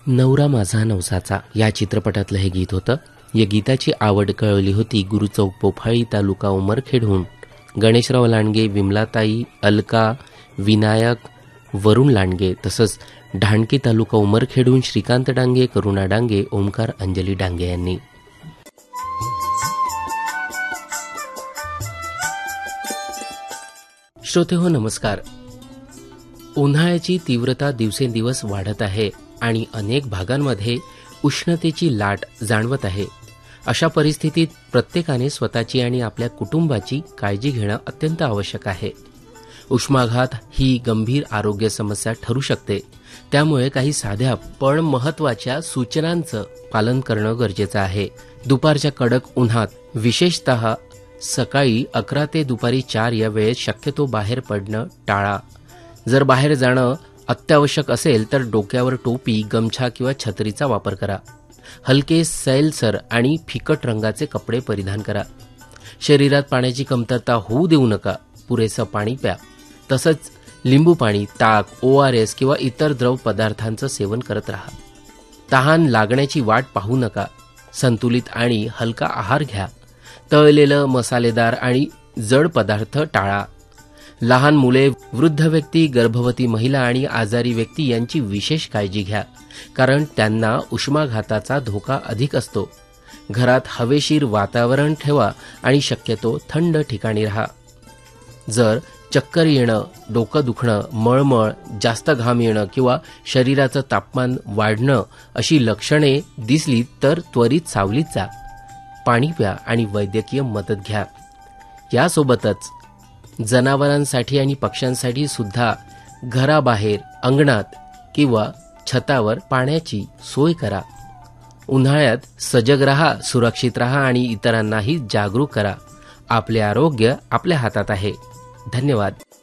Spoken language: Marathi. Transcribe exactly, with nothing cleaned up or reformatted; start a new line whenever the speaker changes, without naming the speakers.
नवरा माझा नवसाचा या चित्रपटातलं हे गीत होतं. या गीताची आवड कळवली होती गुरुचौक पोफाळी तालुका उमरखेडहून गणेशराव लांडगे, विमलाताई, अलका, विनायक, वरुण लांडगे, तसंच ढाणकी तालुका उमरखेडहून श्रीकांत डांगे, करुणा डांगे, ओमकार अंजली डांगे यांनी. श्रोते हो, नमस्कार. उन्हाळ्याची तीव्रता दिवसेंदिवस वाढत आहे आणि अनेक भागांमध्ये उष्णतेची लाट जाणवत आहे. अशा परिस्थितीत प्रत्येकाने स्वतःची आणि आपल्या कुटुंबाची काळजी घेणं अत्यंत आवश्यक आहे. उष्माघात ही गंभीर आरोग्य समस्या ठरू शकते. त्यामुळे काही साध्या पण महत्त्वाच्या सूचनांचं पालन करणं गरजेचं आहे. दुपारच्या कडक उन्हात, विशेषतः सकाळी अकरा ते दुपारी चार या वेळेत शक्यतो बाहेर पडणं टाळा. जर बाहेर जाणं अत्यावश्यक असेल तर डोक्यावर टोपी, गमछा किंवा छत्रीचा वापर करा. हलके सैलसर आणि फिकट रंगाचे कपडे परिधान करा. शरीरात पाण्याची कमतरता होऊ देऊ नका. पुरेसं पाणी प्या. तसंच लिंबू पाणी, ताक, ओ आर एस किंवा इतर द्रव पदार्थांचं सेवन करत राहा. तहान लागण्याची वाट पाहू नका. संतुलित आणि हलका आहार घ्या. तळलेलं, मसालेदार आणि जड पदार्थ टाळा. लहान मुले, वृद्ध व्यक्ती, गर्भवती महिला आणि आजारी व्यक्ती यांची विशेष काळजी घ्या, कारण त्यांना उष्माघाताचा धोका अधिक असतो. घरात हवेशीर वातावरण ठेवा आणि शक्यतो थंड ठिकाणी राहा. जर चक्कर येणं, डोकं दुखणं, मळमळ, जास्त घाम येणं किंवा शरीराचं तापमान वाढणं अशी लक्षणे दिसली तर त्वरित सावलीत जा. पाणी प्या आणि वैद्यकीय मदत घ्या. यासोबतच जनावरांसाठी आणि पक्ष्यांसाठी सुद्धा घराबाहेर, अंगणात किंवा छतावर पाण्याची सोय करा. उन्हाळ्यात सजग रहा, सुरक्षित रहा आणि इतरांनाही जागरूक करा. आपले आरोग्य आपल्या हातात आहे. धन्यवाद.